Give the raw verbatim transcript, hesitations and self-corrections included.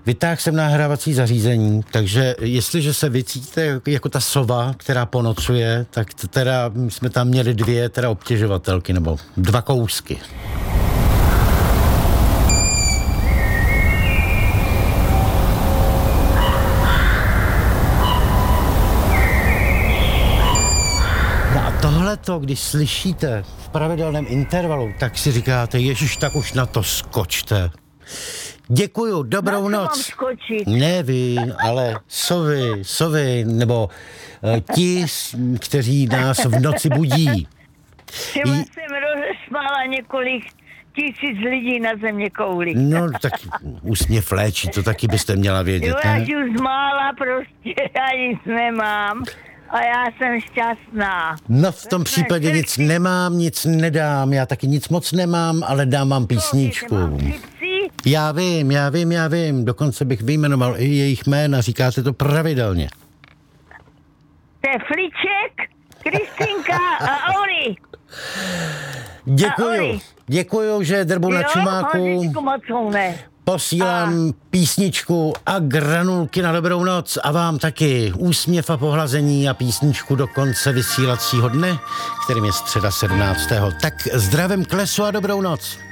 vytáhl jsem nahrávací zařízení, takže jestliže se vycítíte jako ta sova, která ponocuje, tak teda jsme tam měli dvě teda obtěžovatelky, nebo dva kousky. Tohleto, když slyšíte v pravidelném intervalu, tak si říkáte, ježiš, tak už na to skočte. Děkuju, dobrou na noc. Mám skočit? Ne vy, ale sovy, sovy, nebo uh, ti, kteří nás v noci budí. Třeba I... jsem rozesmála několik tisíc lidí na země kouli. No, tak úsměv léčí, to taky byste měla vědět, jo, ne? já žiju zmála prostě, já nic nemám. A já jsem šťastná. No v tom případě nic nemám, nic nedám, já taky nic moc nemám, ale dám vám písničku. Já vím, já vím, já vím, dokonce bych vyjmenoval i jejich jména, říkáte to pravidelně. To je Fliček, Kristýnka a Oli. Děkuju, děkuju, že drbu na čumáku. Posílám a... písničku a granulky na dobrou noc a vám taky úsměv a pohlazení a písničku do konce vysílacího dne, kterým je středa sedmnáctého Tak zdravím k lesu a dobrou noc.